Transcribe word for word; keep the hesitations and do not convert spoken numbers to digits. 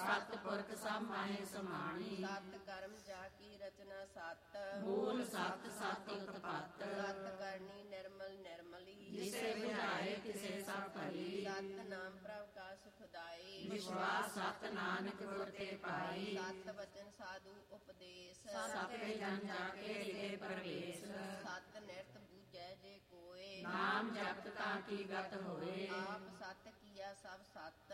ਸਤ ਪੁਰਖ ਸਭ ਮਾਹੇ ਸਮਾਣੀ। ਸਤ ਕਰਮ ਜਾ ਕੀ ਰਚਨਾ ਸਤ, ਮੂਲ ਸਤ ਸਤ ਉਤਪਤ। ਸਤ ਕਰਨੀ ਨਿਰਮਲ ਨਿਰਮਲੀ, ਜਿਸੇ ਬੁਝਾਏ ਤਿਸੇ ਸਭ ਭਲੀ। ਸਤ ਨਾਮ ਪ੍ਰਭ ਕਾ ਸੁਖਦਾਈ, ਵਿਸ਼ਵਾਸ ਸਤ ਨਾਨਕ ਗੁਰ ਤੇ ਪਾਈ। ਸਤ ਵਚਨ ਸਾਧੂ ਉਪਦੇਸ਼, ਸਤਿ ਜਨ ਜਾ ਕੇ ਲਿਖੇ ਪ੍ਰਵੇਸ਼। ਸਤ ਨਿਰਤ ਬੂਝੈ ਜੇ ਕੋਏ, ਨਾਮ ਜਪਤ ਤਾਂ ਕੀ ਗਤ ਹੋਏ। ਆਪ ਸਤ ਕੀਆ ਸਭ ਸਤ।